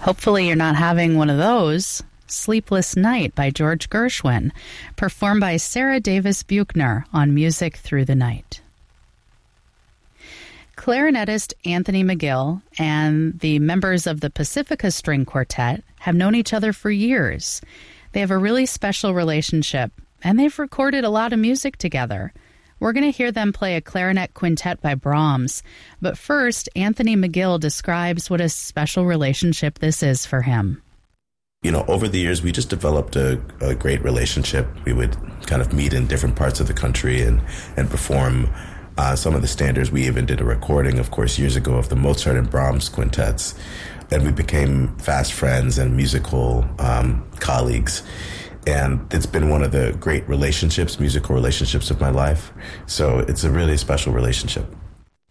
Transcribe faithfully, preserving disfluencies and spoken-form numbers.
Hopefully you're not having one of those. Sleepless Night by George Gershwin, performed by Sarah Davis Buchner on Music Through the Night. Clarinetist Anthony McGill and the members of the Pacifica String Quartet have known each other for years. They have a really special relationship, and they've recorded a lot of music together. We're going to hear them play a clarinet quintet by Brahms, but first, Anthony McGill describes what a special relationship this is for him. You know, over the years, we just developed a, a great relationship. We would kind of meet in different parts of the country and, and perform uh, some of the standards. We even did a recording, of course, years ago of the Mozart and Brahms quintets. And we became fast friends and musical um, colleagues. And it's been one of the great relationships, musical relationships of my life. So it's a really special relationship.